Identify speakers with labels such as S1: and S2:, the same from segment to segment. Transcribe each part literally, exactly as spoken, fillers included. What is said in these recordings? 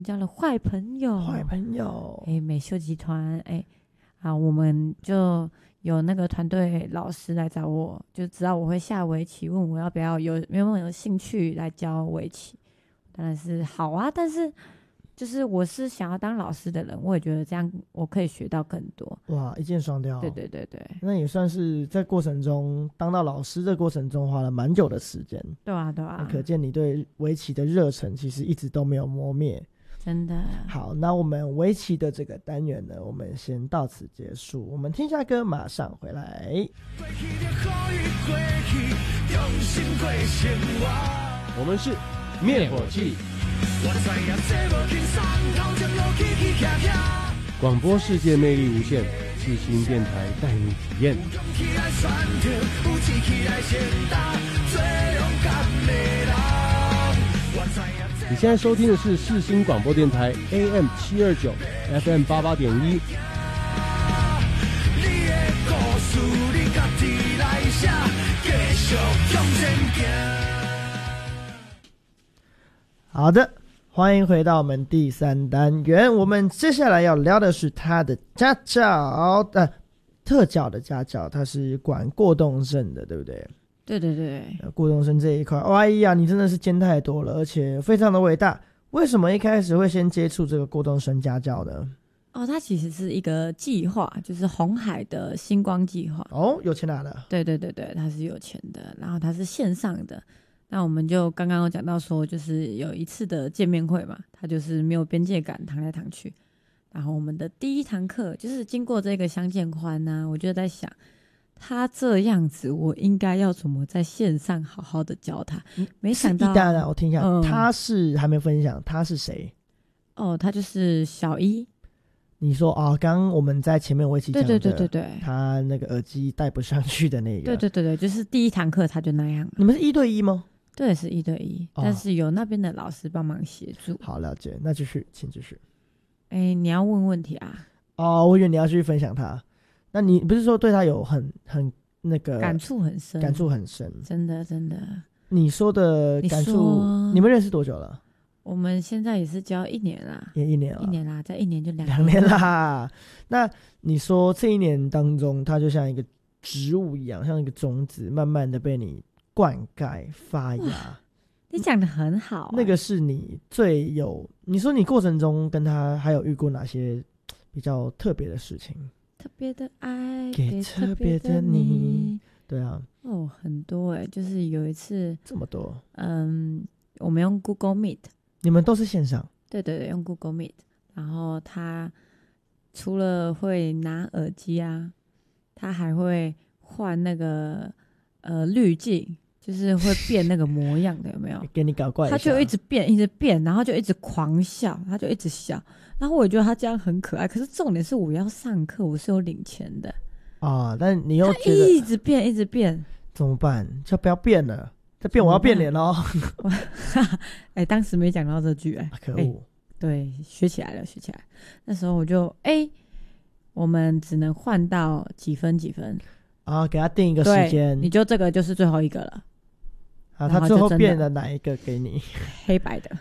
S1: 交了坏朋友，
S2: 坏朋友。
S1: 哎，美秀集团，哎，啊，我们就有那个团队老师来找我，就知道我会下围棋，问我要不要有没有有兴趣来教围棋。当然是好啊，但是就是我是想要当老师的人，我也觉得这样我可以学到更多。
S2: 哇，一箭双雕。
S1: 对对对对，
S2: 那也算是在过程中当到老师的过程中花了蛮久的时间。
S1: 对啊对啊，
S2: 可见你对围棋的热忱其实一直都没有磨灭。
S1: 真的。
S2: 好，那我们围棋的这个单元呢，我们先到此结束。我们听下歌，马上回来。
S3: 我们是灭火器，广播世界魅力无限，世新电台带你体验。你现在收听的是世新广播电台 A M 七二九 F M 八八点一。
S2: 好的，欢迎回到我们第三单元。我们接下来要聊的是他的家教，呃，特教的家教，他是管过动症的，对不对？
S1: 对对对，
S2: 过动症这一块，哎呀，你真的是兼太多了，而且非常的伟大。为什么一开始会先接触这个过动症家教呢？
S1: 哦，它其实是一个计划，就是红海的星光计划。
S2: 哦，有钱拿的。
S1: 对对对对，它是有钱的，然后它是线上的。那我们就刚刚有讲到说，就是有一次的见面会嘛，它就是没有边界感，躺来躺去。然后我们的第一堂课就是经过这个相见欢啊，我就在想，他这样子，我应该要怎么在线上好好的教他？没想到，
S2: 当然我听一下，
S1: 嗯、
S2: 他是还没分享，他是谁？
S1: 哦，他就是小一。
S2: 你说啊，刚刚我们在前面我一起讲的，
S1: 对对对对对，
S2: 他那个耳机戴不上去的那个，
S1: 对对对对，就是第一堂课他就那样。
S2: 你们是一对一吗？
S1: 对，是一对一，
S2: 哦、
S1: 但是有那边的老师帮忙协助。
S2: 好，了解，那继续，请继续。
S1: 哎，你要问问题啊？
S2: 哦，我以为你要继续分享他。那你不是说对他有很很那个
S1: 感触很深？
S2: 感触很深，
S1: 真的真的。
S2: 你说的感触，你, 你们认识多久了？
S1: 我们现在也是教一年啦，
S2: 也一年了，
S1: 一年啦，在一年就两
S2: 两年啦。那你说这一年当中，它就像一个植物一样，像一个种子，慢慢的被你灌溉发芽。
S1: 你讲得很好、欸，
S2: 那个是你最有，你说你过程中跟他还有遇过哪些比较特别的事情？
S1: 特别的爱
S2: 给特别的你，对啊，
S1: 哦，很多哎、欸，就是有一次
S2: 这么多，
S1: 嗯，我们用 Google Meet。
S2: 你们都是线上？
S1: 对对对，用 Google Meet。然后他除了会拿耳机啊，他还会换那个呃滤镜，就是会变那个模样的，有没有？
S2: 给你搞怪一下。
S1: 他就一直变，一直变，然后就一直狂笑，他就一直笑。然后我也觉得他这样很可爱，可是重点是我要上课，我是有领钱的
S2: 啊。但你又觉得
S1: 他一直变，一直变，
S2: 怎么办？就不要变了。再变我要变脸哦！
S1: 哎、欸，当时没讲到这句、欸，哎、
S2: 啊，可恶、
S1: 欸！对，学起来了，学起来。那时候我就哎、欸，我们只能换到几分几分
S2: 啊，给他定一个时间，
S1: 你就这个就是最后一个了。
S2: 啊，他最后变了哪一个给你？
S1: 黑白的，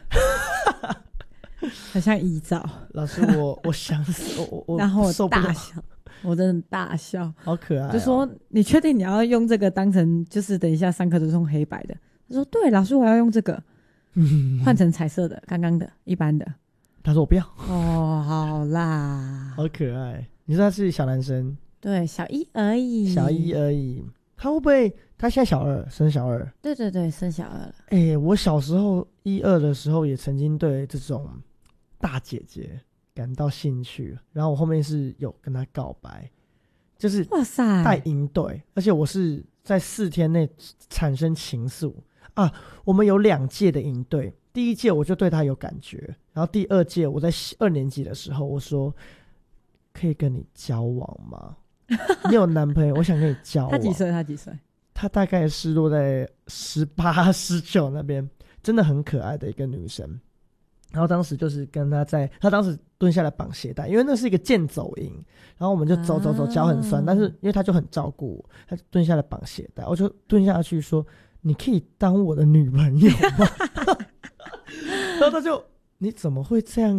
S1: 很像遗照。
S2: 老师，我我想死，我我
S1: 然后我
S2: 受不了
S1: 大笑。我真的大笑，
S2: 好可爱、哦！
S1: 就说你确定你要用这个当成就是等一下上课都是用黑白的？他说对，老师我要用这个，换成彩色的，刚刚的一般的。
S2: 他说我不要。
S1: 哦，好啦，
S2: 好可爱。你说他是小男生？
S1: 对，小一而已，
S2: 小一而已。他会不会？他现在小二，升小二。
S1: 对对对，升小二了。
S2: 哎、欸，我小时候一二的时候也曾经对这种大姐姐感到兴趣，然后我后面是有跟他告白，就是
S1: 哇塞
S2: 带营队，而且我是在四天内产生情愫啊！我们有两届的营队，第一届我就对他有感觉，然后第二届我在二年级的时候，我说可以跟你交往吗？你有男朋友，我想跟你交往。
S1: 他几岁？他几岁？
S2: 他大概是落在十八、十九那边，真的很可爱的一个女生。然后当时就是跟他在，他当时蹲下来绑鞋带，因为那是一个健走营，然后我们就走走走，脚很酸，啊、但是因为他就很照顾我，他就蹲下来绑鞋带，我就蹲下去说：“你可以当我的女朋友吗？”然后他就你怎么会这样